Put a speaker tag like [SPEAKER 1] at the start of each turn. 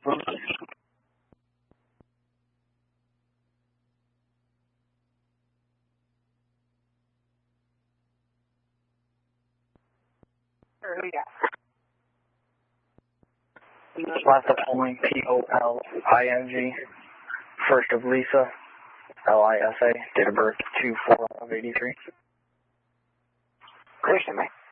[SPEAKER 1] Last appointment, P-O-L-I-N-G. First of Lisa, L-I-S-A. Date of birth, 2/4/83.
[SPEAKER 2] Question, mate.